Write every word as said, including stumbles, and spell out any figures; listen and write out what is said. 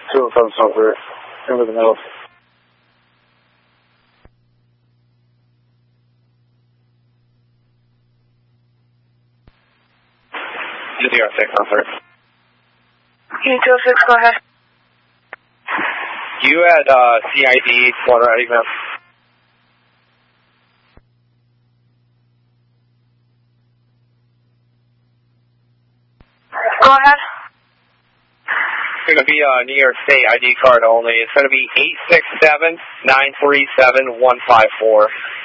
two oh seven Southward, into the middle. U D R six, Southward. U two oh six, go ahead. You had uh, C I D one ready, ma'am. Go ahead. It's going to be a New York State I D card only. It's going to be eight six seven, nine three seven, one five four.